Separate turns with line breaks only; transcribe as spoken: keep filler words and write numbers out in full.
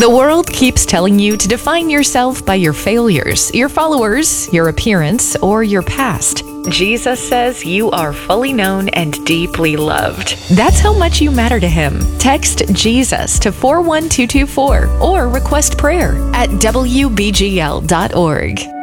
The world keeps telling you to define yourself by your failures, your followers, your appearance, or your past. Jesus says you are fully known and deeply loved. That's how much you matter to Him. Text Jesus to four one two two four or request prayer at W B G L dot org.